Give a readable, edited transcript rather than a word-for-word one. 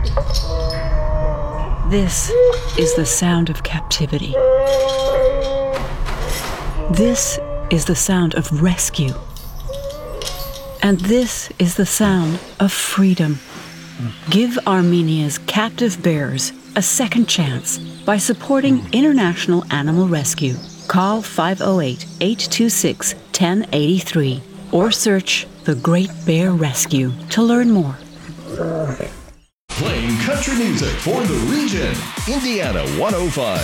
This is the sound of captivity. This is the sound of rescue. And this is the sound of freedom. Give Armenia's captive bears a second chance by supporting International Animal Rescue. Call 508-826-1083 or search The Great Bear Rescue to learn more. Playing country music for the region. Indiana 105.